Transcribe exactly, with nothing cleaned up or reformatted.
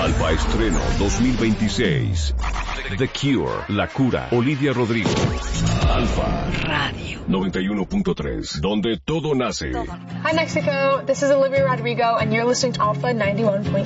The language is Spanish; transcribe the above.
Alfa Estreno dos mil veintiséis. The Cure, La Cura, Olivia Rodrigo. Alfa Radio noventa y uno punto tres, donde todo nace. Hi Mexico, this is Olivia Rodrigo and you're listening to Alpha ninety-one point